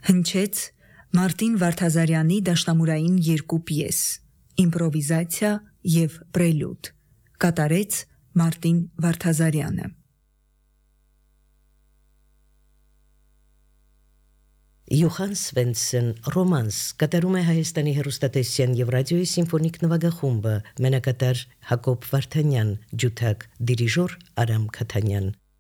Հնչեց Մարտին Վարդազարյանի դաշնամուրային երկու պիես՝ իմպրովիզացիա և պրելյուդ, կատարեց Մարտին Վարդազարյանը։ Յոհան Սվենսեն ռոմանս կատարում է Հայաստանի հեռուստատեսության և ռադիոյի սիմֆոնիկ նվագախումբը, մենակատար Հակոբ Վարդանյան, ջութակ դիրիժոր Արամ Քաթանյան։